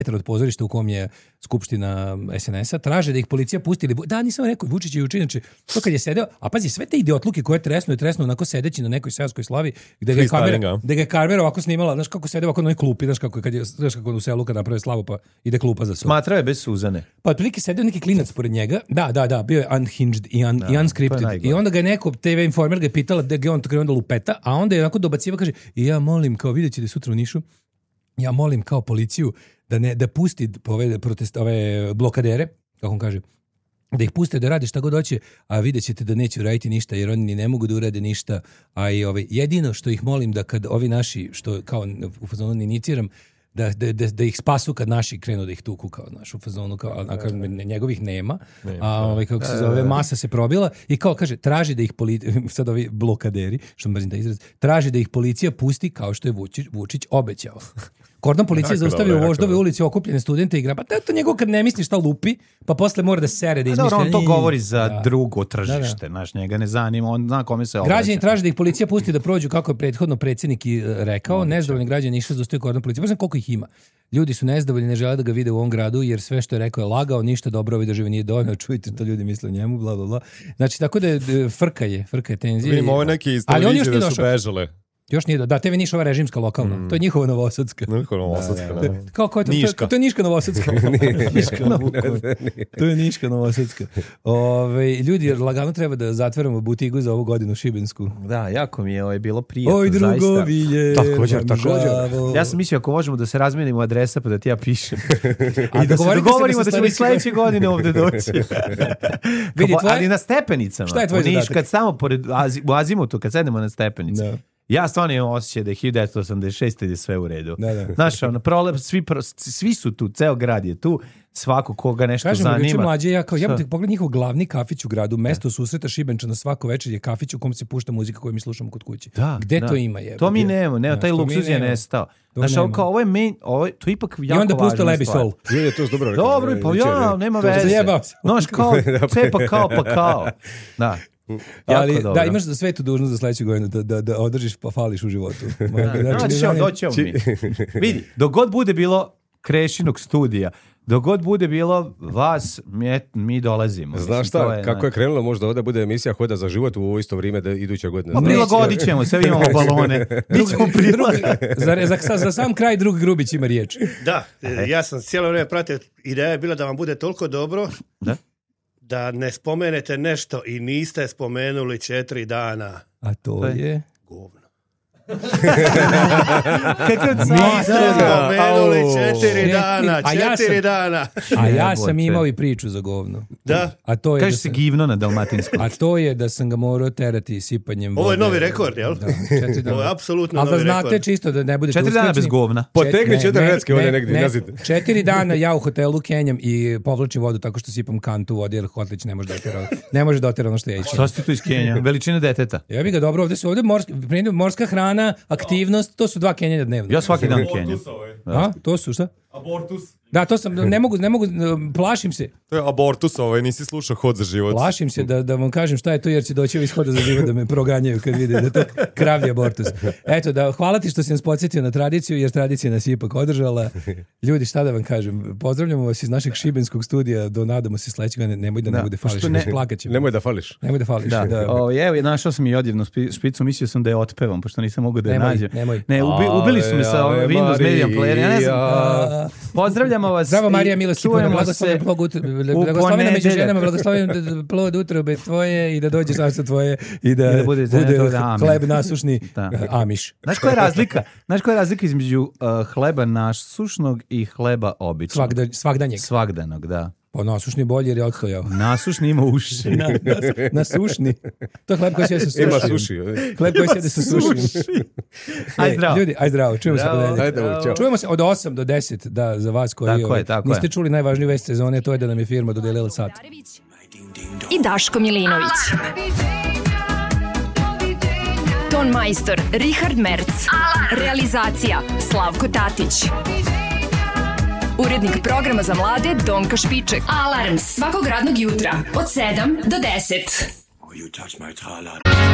od pozorišta u kom je skupština SNS-a, traže da ih policija pusti. Da, nisam rekao, Vučić je juče, inače, to kad je sedeo, a pazi, sve te idiotluke koje je tresno onako sedeći na nekoj seoskoj slavi, gde ga je kamera ovako snimala, znaš kako sede ovako na onoj klupi, znaš kako u selu kad naprave slavu, pa ide klupa za sve. Smatrao je bez Suzane. Pa otprilike sedeo neki klinac pored njega, da, bio je unhinged i unscripted. I onda ga je neko, TV informer ga je pitala gde je on onda lupeta, a onda je onako dobaciva, kaže, i ja molim, kao vidjet ćete sutra u Nišu, ja molim kao policiju da pusti ove blokadere, kako on kaže, da ih puste da rade šta god hoće, a vidjet ćete da neće uraditi ništa, jer oni ne mogu da urade ništa, a i jedino što ih molim da kad ovi naši, što kao u fazonu iniciram, da ih spasu kad naši krenu da ih tuku kao naš u fazonu, a kad njegovih nema, a kako se zove, masa se probila i kao kaže, traži da ih sad ovi blokaderi, što mrzim da izraz, traži da ih policija pusti kao što je Vučić obećao. Kordon policije zaustavio u Voždove ulici okupljene studente i pa to njegov kad ne misli šta lupi, pa posle mora da sere, da izmišlja. On to govori za drugo tržište, naš njega ne zanima, on zna kome se obraća. Građani traže da ih policija pusti da prođu, kako je prethodno predsjednik i rekao, nezadovoljni građani išli zaustavio kordon policije. Pa znam koliko ih ima. Ljudi su nezadovoljni, ne žele da ga vide u ovom gradu, jer sve što je rekao je lagao, ništa dobro ovoj državi nije dovoljno, čujte što ljudi misle o njemu, bla, bla, bla. Znači, tako da je frka je tenzija. Vidimo ove neke iz televizije da su bežale. Još nije da TV Niš ova režimska lokalna. To je njihova novosadska. Kako je to? Niška. To je Niška novosadska. To je Niška novosadska. Ljudi, lagano treba da zatvaramo butigu za ovu godinu šibensku. Da, jako mi je bilo prijatno. Oj, drugovilje. Također. Ja sam mislio ako možemo da se razmenimo adresa pa da ti ja pišem. I da se dogovorimo da ćemo i sledeće godine ovde doći. Ali na stepenicama. Šta je tvoj zadatak? Kad samo u Azimutu, kad sedemo na stepenicama. Ja stvarno imam osjećaj da je 1986. je sve u redu. Znaš, svi su tu, ceo grad je tu, svako koga nešto zanima. Kažem, mlađe, ja bih pogledao njihov glavni kafić u gradu, mesto susreta Šibenčana svako večer je kafić u kom se pušta muzika koju mi slušamo kod kuće. Gde to ima? To mi nema, taj luksuz je nestao. Znaš, ovo je to je ipak jako važno. I onda pušta Lebi Sol. Je to dobro rekao. Dobro, pa ja, nema veze. Znaš, kao, cepa kao pa kao. Da. Da, imaš za svetu dužnost za sledeću godinu da održiš pa fališ u životu. Doćemo mi. Vidi, dok god bude bilo Krešinog studija, dok god bude bilo vas, mi dolazimo. Znaš šta, kako je krenulo, možda ovdje bude emisija Hoda za život u isto vrijeme da iduća godina. Pa prilagodit ćemo, sve imamo balone. Za sam kraj drug Grubić ima riječ. Da, ja sam cijelo vrijeme pratio, ideja je bila da vam bude toliko dobro da ne spomenete nešto i niste spomenuli 4 dana. A to je? Govno. Niste spomenuli 4 dana, 4 dana. A ja sam imao i priču za govno. Da? Kaže se givno na dalmatinskom. A to je da sam ga morao terati sipanjem vode. Ovo je novi rekord, jel? Da, 4 dana. Ovo je apsolutno novi rekord. Ali da znate rekord. Čisto da ne budete 4 dana bez govna. Potegni 4 recke ovdje negdje. 4 dana ja u hotelu kenjam i povlačim vodu tako što sipam kantu vode, jer hotlić ne može dotera ono što ja išao. Šta si tu iz Kenja? Veličina deteta. Ja bih ga dobro, ovdje morska hrana, aktivnost, to su 2 kenjanja dnevno. Ja svaki dan kenjam. A? To su šta? Abortus. Da, to sam, ne mogu, plašim se. To je abortus, nisi slušao Hod za život. Plašim se da vam kažem šta je to, jer će doći iz Hoda za život da me proganjaju kad vide da to kravlji abortus. Eto, hvala ti što si nas podsjetio na tradiciju, jer tradicija nas je ipak održala. Ljudi, šta da vam kažem, pozdravljamo vas iz našeg šibenskog studija, nadamo se sledećeg, nemoj da ne bude fališ, plakat ćemo. Nemoj da fališ. Nemoj da fališ. Evo, našao sam i odjevnu špicu, mislio sam da je otpevam, pošto nisam mogu da je nađem. Ne, ubili su me sa Windows Media Player, ja ne znam. Pozdravljamo vas. Zdravo Marija milostivna, blagoslovljena među ženama, blagoslovljena plod utrobe tvoje i da dođe carstvo tvoje i da bude hleb nasušni amiš. Znaš koja je razlika između hleba nasušnog i hleba običnog? Svagdanog, da. Pa nasušni bolji jer je odstojao. Nasušni ima uši. Nasušni. To je hleb koji sjede sa sušim. Ima suši. Hleb koji sjede sa sušim. Aj zdravo. Ljudi, aj zdravo. Čujemo se ponedeljak. Čujemo se od 8 do 10 da za vas koji niste čuli najvažniju vest sezone, to je da nam je firma dodelila sat. I Daško Milinović. Ton majstor Richard Merc. Realizacija Slavko Tatić. Urednik programa za mlade Donka Špiček. Alarms svakog radnog jutra od 7 do 10.